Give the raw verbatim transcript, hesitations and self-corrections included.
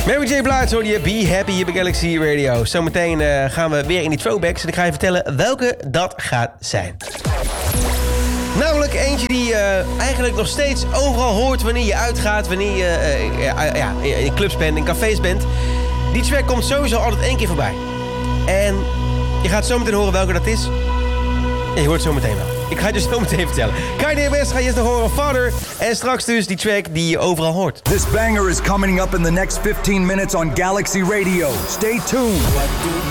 Mary J. Blige hoor je Be Happy hier bij Galaxy Radio. Zometeen uh, gaan we weer in die throwbacks en ik ga je vertellen welke dat gaat zijn. Namelijk eentje die je uh, eigenlijk nog steeds overal hoort wanneer je uitgaat, wanneer je uh, uh, ja, in clubs bent, in cafés bent. Die track komt sowieso altijd één keer voorbij. En je gaat zo meteen horen welke dat is. En je hoort het zo meteen wel. Ik ga het je zo meteen vertellen. Kanye West ga je eerst nog horen, Father. En straks dus die track die je overal hoort. This banger is coming up in the next fifteen minutes on Galaxy Radio. Stay tuned. What do